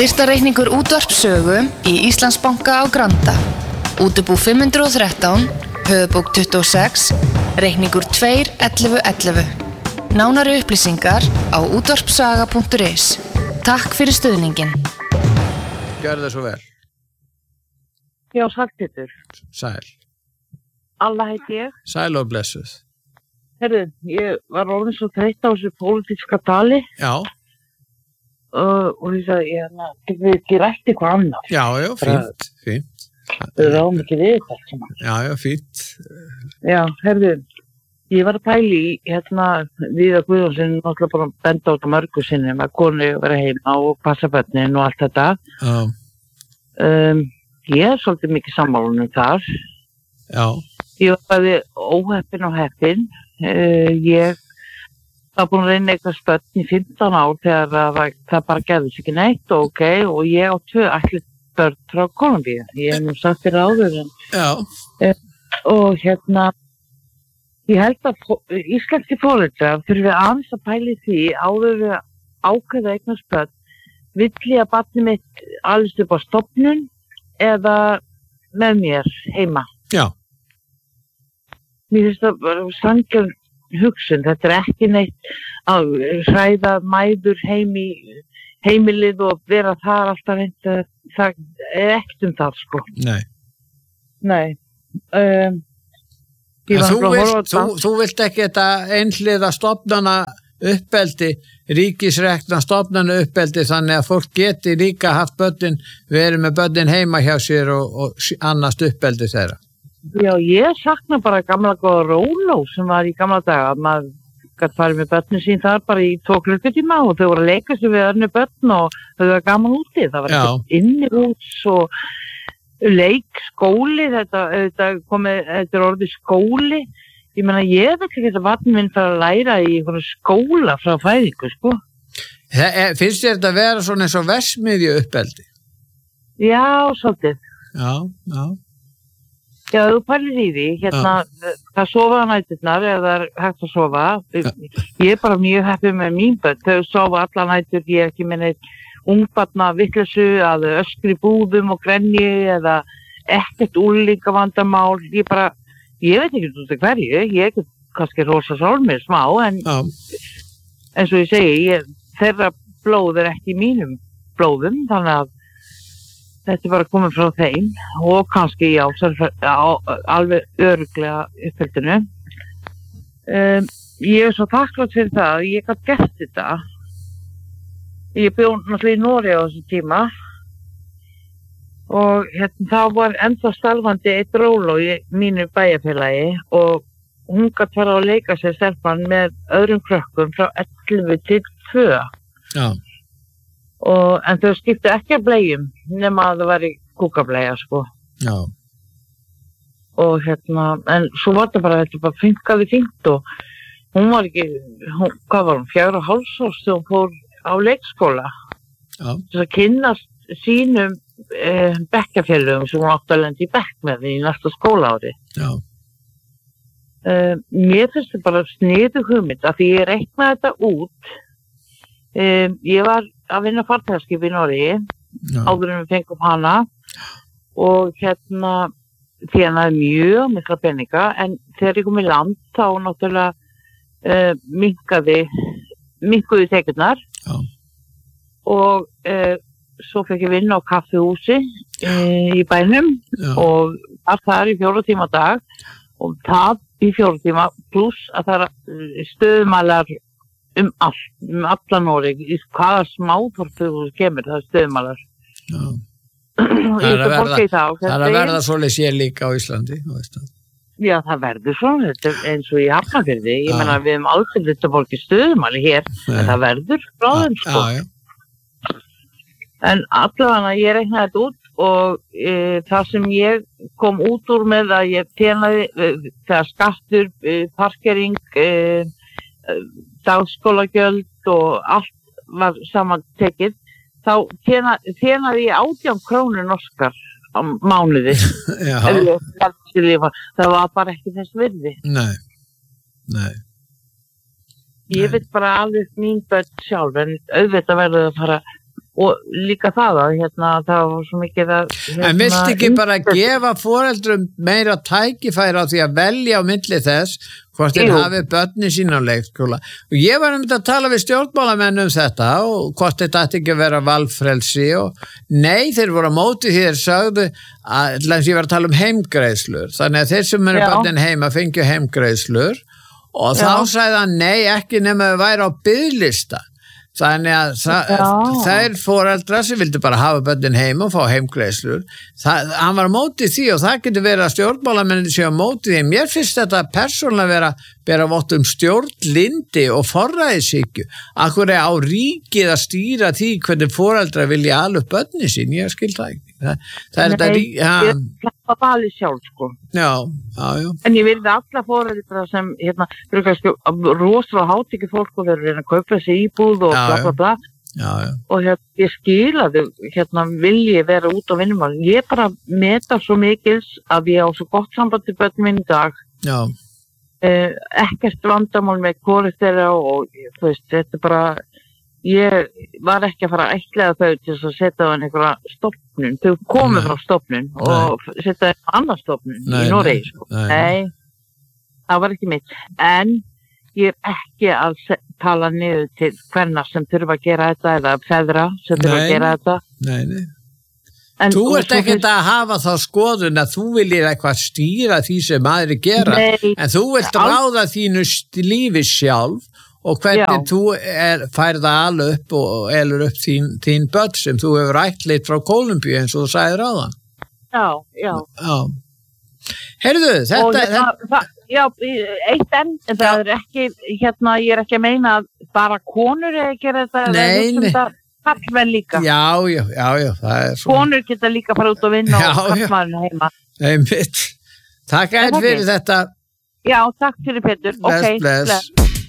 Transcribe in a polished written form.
Styrktarreikningur útvarpssögu í Íslandsbanka á Granda. Útibú 513, höfuðbók 26, reikningur 21111. Nánari upplýsingar á útvarpssaga.is. Takk fyrir stuðningin. Gjörðu það svo vel. Já, Saltittur. Sæl. Alla heiti ég. Sæl og blessuð. Herðu, ég var orðin svo þreytt á þessu pólitíska tali. Já. Og því að ég getur ekki rætt eitthvað annað. Já, fínt. Þau ráðum ekki við eitthvað saman. Já, fínt. Já, herðu, ég var að pæli í, Viðar Guðjónsson náttúrulega bara benda á þetta mörgu sinni með konu að vera heima og passa börnin og allt þetta. Já. Ég svolítið mikið sammálunum þar. Já. Ég var bæði óheppin og heppin. Ég var búin að reyna eitthvað spönn í 15 ár þegar það bara gerðist ekki neitt og ég á 2 ætli börn frá Kólumbíu. Ég hef nú sagt þér áður en. Já. Og ég held að íslenski foreldrar þurfi aðeins að pæli því áður við ákveða eignast börn. Vill ég að barnið mitt alveg upp á stofnun eða með mér heima? Já. Mér finnst það bara sanngjörn hugsun. Þetta er ekki neitt að hræða mæður heim í heimilið og vera þar alltaf reynd. Það er ekkert það, sko. Nei. Þú vilt ekki þetta einhliða stofnana uppeldi, ríkisrekna stofnana uppeldi þannig að fólk geti líka haft börnin, verið með börnin heima hjá sér og annast uppeldi þeirra. Já, ég sakna bara gamla góða róló sem var í gamla daga. Maður gæti farið með börnin sín þar bara í 2 klukkutíma og þau voru að leika sig við önnur börn og þau var gaman úti. Það var ekki innihús og leikskóli, þetta er orðið skóli. Ég meina, ég veit ekki að vatn minn fara að læra í einhverju skóla frá fæðingu, sko. Finnst þér þetta að vera svona eins og verksmiðju uppeldi? Já, svolítið. Já. Já, þú pælir í því, það sofa á næturnar ef það er hægt að sofa. Ég er bara mjög heppið með mín börn. Þau sofa alla nætur, ég er ekki með neitt ungbarna vitleysu að öskri búðum og grenji eða ekkert úlíkavandamál. Ég veit ekki út af hverju, ég get kannski rosa sál mér smá, en eins og ég segi, þeirra blóð er ekki í mínum blóðum, þannig að þetta er bara komið frá þeim og kannski alveg örugglega uppeldinu. Ég er svo þakklátt fyrir það að ég gat gert þetta. Ég bjó náttúrulega í Noregi á þessu tíma og þá var ennþá starfandi eitt róló í mínu bæjarfélagi og hún gat fara að leika sér stelpan með öðrum krökkum frá 11 til 2. Já. En þau skiptu ekki að bleium nema að það var í kúkableia, sko. Já. Og en svo var þetta bara funkaði fínt og hún var ekki, hvað var hún, 4,5 árs þegar hún fór á leikskóla. Já. Þess að kynnast sínum bekkjarfélögum sem hún átti að lenda í bekk með í næsta skólaári. Já. Mér finnst þetta bara sniðug hugmynd af því ég reiknaði þetta út. Ég var að vinna farþegaskip í Noregi áður en við fengum hana og þénaði mjög mikla peninga en þegar ég kom í land þá náttúrulega minnkuðu tekjurnar og svo fekk ég vinna á kaffihúsi í bænum og var þar í 4 tíma á dag og það í 4 tíma pluss að það er stöðumælar alla Noreg, í hvaða smáþorp þú kemur, það er stöðumalar. Já. Það er að verða svoleiðis ég líka á Íslandi, þú veist það. Já, það verður svona, þetta er eins og í Hafnarfirði. Ég meina, við hefum aldrei þetta fólki stöðumali hér, en það verður bráðum, sko. Já. En allavega, ég reiknaði þetta út og það sem ég kom út úr með að ég tjenaði, þegar skattur, parkering, dagskólagjöld og allt var samantekið, þá tjenaði ég 18 krónur norskar á mánuði. Það var bara ekki þess virði. Nei. Ég veit bara alveg mín börn sjálf, en auðvitað verður að fara og líka það að það var svo mikið að En viltu ekki bara gefa foreldrum meira tækifæri á því að velja á milli þess hvort þeir hafi börnin sín á leikskóla og ég var að tala við stjórnmálamenn þetta og hvort þetta ætti ekki að vera valfrelsi og nei, þeir voru á móti því þeir sögðu að ég var að tala heimgreiðslur þannig að þeir sem eru börnin heima fengju heimgreiðslur og þá sagði hann nei, ekki nema að væri á biðlista þannig að þær foreldra sem vildu bara hafa börnin heima og fá heimgreiðslur hann var á móti því og það getur verið að stjórnmálamennin séu á móti því mér finnst þetta persónulega bera vott stjórnlyndi og forræðishyggju akkur á ríkið að stýra því hvernig foreldra vilja ala upp börnin sín ég skil það ekki það er þetta ég klappa valið sjálf sko já. En ég vildi alla foreldra sem rosalega hátekið fólk og þeir reyna að kaupa þessi íbúð og bla bla bla og ég skilaði vilji vera út á vinnumál ég bara meta svo mikils að ég á svo gott samband til börnum minn í dag ekkert vandamál með hvorið þeirra og þú veist, þetta bara ég var ekki að fara að ætlaða þau til að setja á einhverja stofnun þau komið frá stofnun og setja á annar stofnun í Noregi sko. Nei, það var ekki mitt en ég ekki að tala niður til hverna sem þurfa að gera þetta eða feðra sem þurfa að gera þetta Nei Þú ert ekkert að hafa þá skoðun að þú viljir eitthvað stýra því sem aðri gera en þú vilt ráða þínu lífi sjálf og hvernig þú færða alveg upp og elur upp þín börn sem þú hefur ættleitt frá Kólumbíu eins og þú sagðir áðan. Já. Heyrðu, þetta... eitt en það er ekki, ég er ekki að meina að bara konur er að gera þetta. Nei. Kallmenn líka. Já, það er svona. Konur geta líka fara út og vinna og kallmannir heima. Einmitt. Takk fyrir þetta. Já, takk fyrir Pétur. Bless.